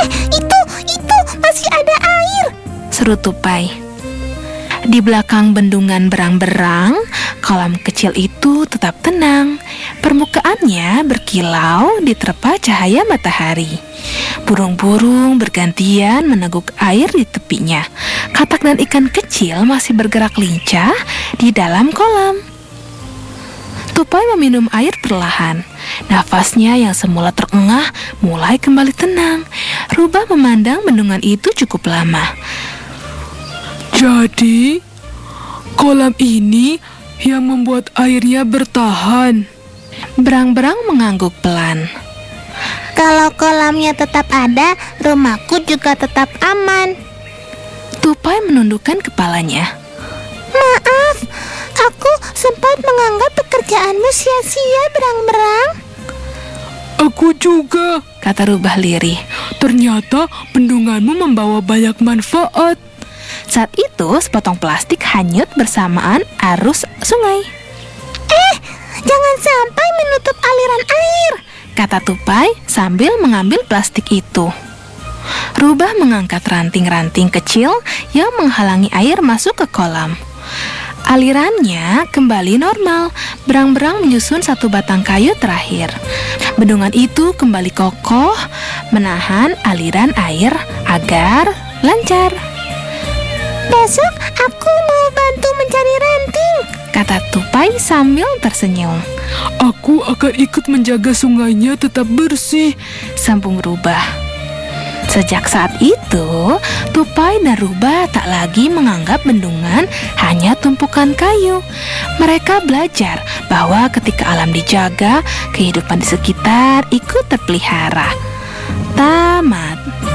Itu masih ada air, seru Tupai. Di belakang bendungan berang-berang, kolam kecil itu tetap tenang. Permukaannya berkilau diterpa cahaya matahari. Burung-burung bergantian meneguk air di tepinya. Katak dan ikan kecil masih bergerak lincah di dalam kolam. Tupai meminum air perlahan. Nafasnya yang semula terengah mulai kembali tenang. Rubah memandang bendungan itu cukup lama. Jadi, kolam ini yang membuat airnya bertahan. Berang-berang mengangguk pelan. Kalau kolamnya tetap ada, rumahku juga tetap aman. Tupai menundukkan kepalanya. Maaf, aku sempat menganggap pekerjaanmu sia-sia, Berang-berang. Aku juga, Kata Rubah lirih. ternyata bendunganmu membawa banyak manfaat. Saat itu sepotong plastik hanyut bersamaan arus sungai. Jangan sampai menutup aliran air, Kata Tupai sambil mengambil plastik itu. Rubah mengangkat ranting-ranting kecil yang menghalangi air masuk ke kolam. Alirannya kembali normal. Berang-berang menyusun satu batang kayu terakhir. Bendungan itu kembali kokoh, menahan aliran air agar lancar. Besok aku mau bantu mencari ranting, Kata Tupai sambil tersenyum. Aku akan ikut menjaga sungainya tetap bersih. Sambung Rubah. Sejak saat itu, Tupai dan Rubah tak lagi menganggap bendungan hanya tumpukan kayu. Mereka belajar bahwa ketika alam dijaga, kehidupan di sekitar ikut terpelihara.